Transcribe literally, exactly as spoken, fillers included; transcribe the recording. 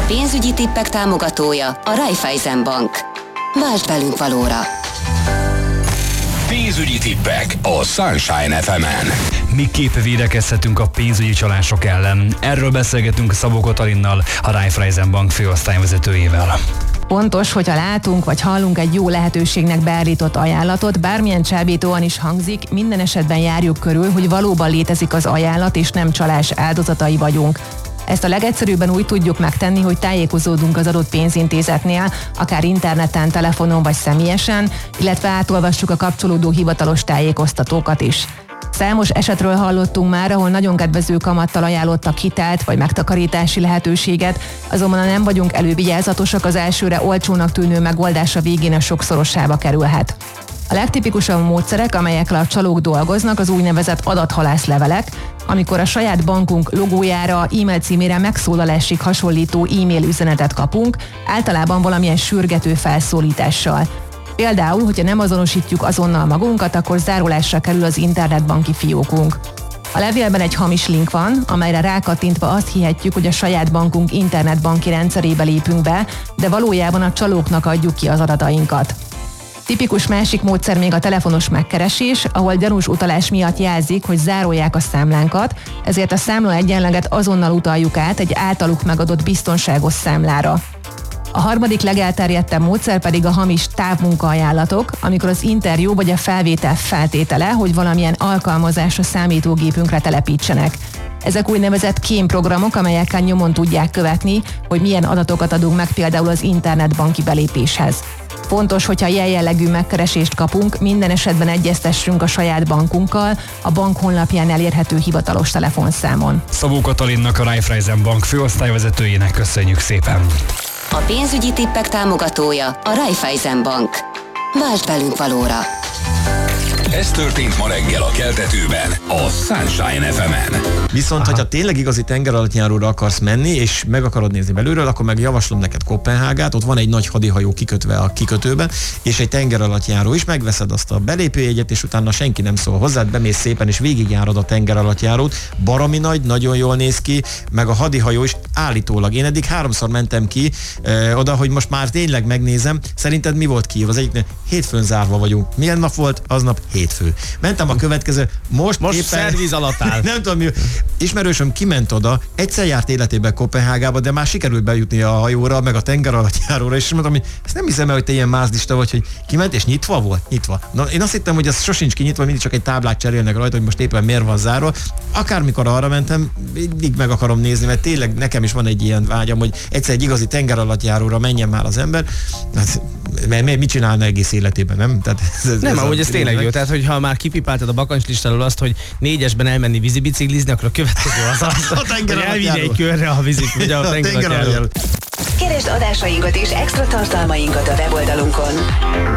pénzügyi tippek támogatója a Raiffeisen Bank. Váltsd velünk valóra! Pénzügyi tippek a Sunshine ef emen. Miképp védekezhetünk a pénzügyi csalások ellen? Erről beszélgetünk Szabó Katalinnal, a Raiffeisen Bank főosztályvezetőjével. Pontos, hogyha látunk vagy hallunk egy jó lehetőségnek beállított ajánlatot, bármilyen csábítóan is hangzik, minden esetben járjuk körül, hogy valóban létezik az ajánlat, és nem csalás áldozatai vagyunk. Ezt a legegyszerűbben úgy tudjuk megtenni, hogy tájékozódunk az adott pénzintézetnél, akár interneten, telefonon vagy személyesen, illetve átolvassuk a kapcsolódó hivatalos tájékoztatókat is. Számos esetről hallottunk már, ahol nagyon kedvező kamattal ajánlottak hitelt vagy megtakarítási lehetőséget, azonban ha nem vagyunk elővigyázatosak, az elsőre olcsónak tűnő megoldása végén a sokszorosába kerülhet. A legtipikusabb módszerek, amelyekkel a csalók dolgoznak, az úgynevezett adathalász levelek, amikor a saját bankunk logójára, e-mail címére megszólalásig hasonlító e-mail üzenetet kapunk, általában valamilyen sürgető felszólítással. Például, hogyha nem azonosítjuk azonnal magunkat, akkor zárolásra kerül az internetbanki fiókunk. A levélben egy hamis link van, amelyre rákattintva azt hihetjük, hogy a saját bankunk internetbanki rendszerébe lépünk be, de valójában a csalóknak adjuk ki az adatainkat. Tipikus másik módszer még a telefonos megkeresés, ahol gyanús utalás miatt jelzik, hogy zárolják a számlánkat, ezért a számla egyenleget azonnal utaljuk át egy általuk megadott biztonságos számlára. A harmadik legelterjedtebb módszer pedig a hamis távmunkaajánlatok, amikor az interjú vagy a felvétel feltétele, hogy valamilyen alkalmazás a számítógépünkre telepítsenek. Ezek úgynevezett kémprogramok, amelyekkel nyomon tudják követni, hogy milyen adatokat adunk meg például az internetbanki belépéshez. Fontos, hogyha ilyen jellegű megkeresést kapunk, minden esetben egyeztessünk a saját bankunkkal, a bank honlapján elérhető hivatalos telefonszámon. Szabó Katalinnak, a Raiffeisen Bank főosztályvezetőjének köszönjük szépen! A pénzügyi tippek támogatója a Raiffeisen Bank. Váltsd velünk valóra! Ez történt ma reggel a keltetőben, a Sunshine ef emen. Viszont, Aha. hogyha tényleg igazi tengeralattjáróra akarsz menni, és meg akarod nézni belülről, akkor meg javaslom neked Koppenhágát, ott van egy nagy hadihajó kikötve a kikötőben, és egy tengeralattjáró is, megveszed azt a belépőjegyet, és utána senki nem szól hozzád, bemész szépen, és végigjárod a tengeralattjárót. Baromi nagy, nagyon jól néz ki, meg a hadihajó is állítólag. Én eddig háromszor mentem ki ö, oda, hogy most már tényleg megnézem. Szerinted mi volt Kijév? Az egyiknél hétfőn zárva vagyunk. Milyen nap volt? Aznap hétfő. Mentem a következő, most, most éppen... szerviz alatt áll. Nem tudom mi. Ismerősöm kiment oda, egyszer járt életében Koppenhágába, de már sikerült bejutni a hajóra, meg a tengeralattjáróra, és mondtam, hogy ezt nem hiszem el, hogy te ilyen mázdista vagy, hogy kiment, és nyitva volt? Nyitva. Na, én azt hittem, hogy ez sosincs kinyitva, mindig csak egy táblát cserélnek rajta, hogy most éppen miért van zárva. Akármikor arra mentem, mindig meg akarom nézni, mert tényleg nekem is van egy ilyen vágyam, hogy egyszer egy igazi tengeralattjáróra menjen már az ember. Hát, mit csinálna egész életében, nem? Tehát ez, ez nem, ez ahogy ez tényleg jó. Tehát, hogyha már kipipáltad a bakancslistáról azt, hogy négyesben elmenni vízibiciklizni, akkor a következő az az, hogy elvinni egy körre a vízit, ugye a tengeralattjáról. Keresd adásainkat és extra tartalmainkat a weboldalunkon.